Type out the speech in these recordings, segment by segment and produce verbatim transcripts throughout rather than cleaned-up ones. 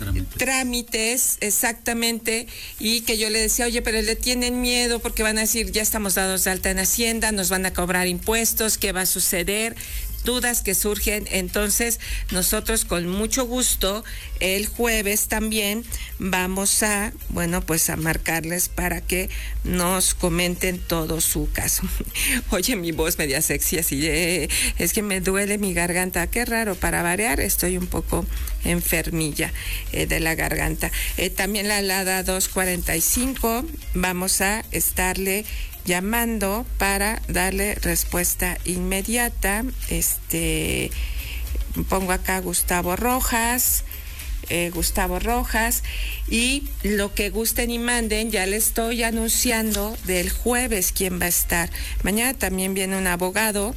trámites. trámites, exactamente, y que yo le decía, oye, pero le tienen miedo porque van a decir, ya estamos dados de alta en Hacienda, nos van a cobrar impuestos, ¿qué va a suceder? Dudas que surgen. Entonces nosotros con mucho gusto el jueves también vamos a, bueno, pues a marcarles para que nos comenten todo su caso. Oye, mi voz media sexy así, eh, es que me duele mi garganta, qué raro, para variar estoy un poco enfermilla eh, de la garganta. Eh, también la alada dos cuarenta y cinco, vamos a estarle llamando para darle respuesta inmediata. Este, pongo acá Gustavo Rojas, eh, Gustavo Rojas, y lo que gusten y manden, ya le estoy anunciando del jueves quién va a estar. Mañana también viene un abogado.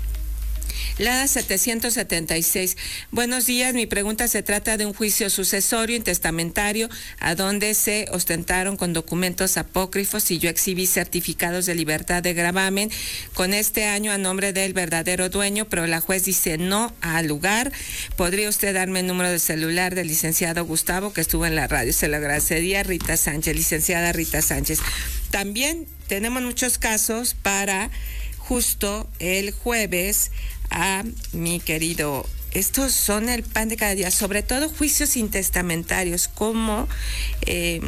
La setecientos setenta y seis. Buenos días, mi pregunta se trata de un juicio sucesorio intestamentario a donde se ostentaron con documentos apócrifos y yo exhibí certificados de libertad de gravamen con este año a nombre del verdadero dueño, pero la juez dice no al lugar. ¿Podría usted darme el número de celular del licenciado Gustavo que estuvo en la radio? Se lo agradecería, Rita Sánchez, licenciada Rita Sánchez. También tenemos muchos casos para justo el jueves a mi querido, estos son el pan de cada día, sobre todo juicios intestamentarios, como eh,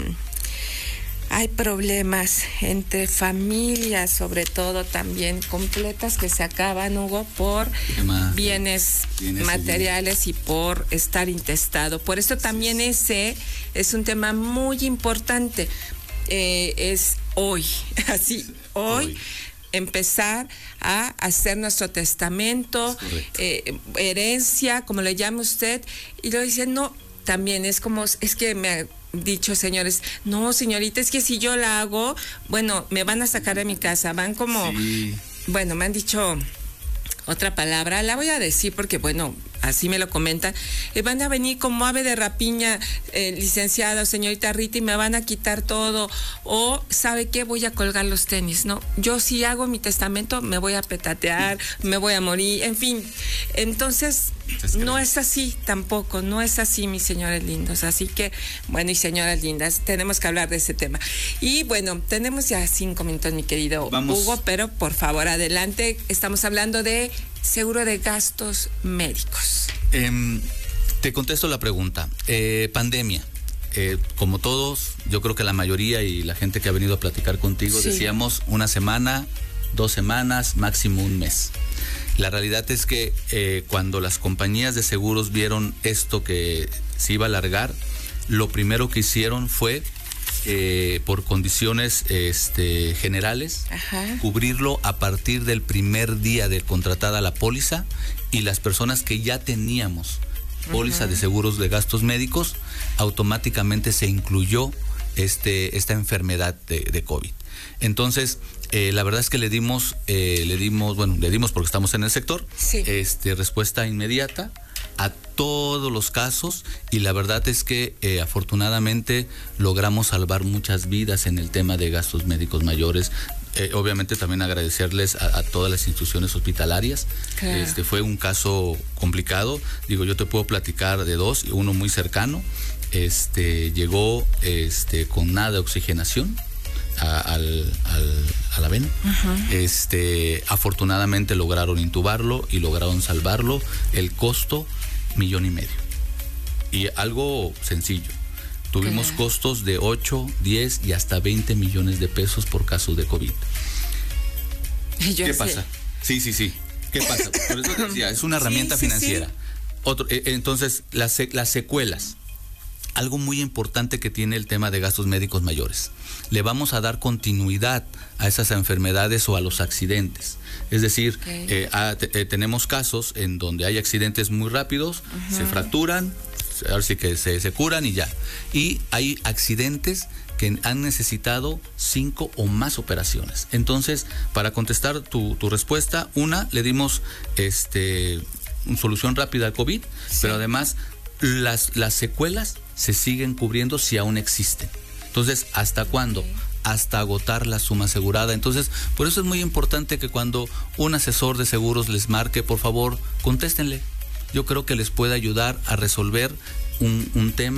hay problemas entre familias, sobre todo también completas, que se acaban, Hugo, por bienes, bienes materiales y por estar intestado. Por eso también ese es un tema muy importante. Eh, es hoy, así, hoy. hoy. empezar a hacer nuestro testamento, eh, herencia, como le llame usted, y lo dice, no, también es como, es que me ha dicho señores, no señorita, es que si yo la hago, bueno, me van a sacar de mi casa, van como, sí. Bueno, me han dicho otra palabra, la voy a decir porque, bueno, así me lo comentan, eh, van a venir como ave de rapiña, eh, licenciada o señorita Rita, y me van a quitar todo, o ¿sabe qué? Voy a colgar los tenis, ¿no? Yo si hago mi testamento me voy a petatear, me voy a morir, en fin. Entonces, no es así tampoco, no es así, mis señores lindos. Así que, bueno, y señoras lindas, tenemos que hablar de ese tema. Y bueno, tenemos ya cinco minutos, mi querido Vamos. Hugo, pero por favor, adelante. Estamos hablando de seguro de gastos médicos. Eh, te contesto la pregunta. Eh, pandemia. Eh, como todos, yo creo que la mayoría y la gente que ha venido a platicar contigo, sí. Decíamos una semana, dos semanas, máximo un mes. La realidad es que eh, cuando las compañías de seguros vieron esto que se iba a alargar, lo primero que hicieron fue, eh, por condiciones este, generales, Ajá. cubrirlo a partir del primer día de contratada la póliza, y las personas que ya teníamos póliza uh-huh. de seguros de gastos médicos, automáticamente se incluyó este, esta enfermedad de, de COVID. Entonces, eh, la verdad es que le dimos, eh, le dimos, bueno, le dimos porque estamos en el sector, sí. este, respuesta inmediata a todos los casos, y la verdad es que eh, afortunadamente logramos salvar muchas vidas en el tema de gastos médicos mayores. Eh, obviamente también agradecerles a, a todas las instituciones hospitalarias. Claro. Este fue un caso complicado. Digo, yo te puedo platicar de dos, uno muy cercano. Este llegó este con nada de oxigenación a, al, al, a la vena. Uh-huh. Este, afortunadamente lograron intubarlo y lograron salvarlo. El costo, millón y medio. Y algo sencillo. Tuvimos claro. costos de ocho, diez y hasta veinte millones de pesos por casos de COVID. Yo ¿Qué sé. pasa? Sí, sí, sí. ¿Qué pasa? Por eso decía, es una herramienta sí, sí, financiera. Sí. Otro, eh, entonces, las, las secuelas. Algo muy importante que tiene el tema de gastos médicos mayores. Le vamos a dar continuidad a esas enfermedades o a los accidentes. Es decir, okay. eh, a, te, eh, tenemos casos en donde hay accidentes muy rápidos, uh-huh. se fracturan, ahora sí que se, se curan y ya. Y hay accidentes que han necesitado cinco o más operaciones. Entonces, para contestar tu, tu respuesta, una, le dimos este, una solución rápida al COVID, sí. pero además las, las secuelas se siguen cubriendo si aún existen. Entonces, ¿hasta cuándo? Okay. Hasta agotar la suma asegurada. Entonces, por eso es muy importante que cuando un asesor de seguros les marque, por favor, contéstenle. Yo creo que les puede ayudar a resolver un, un tema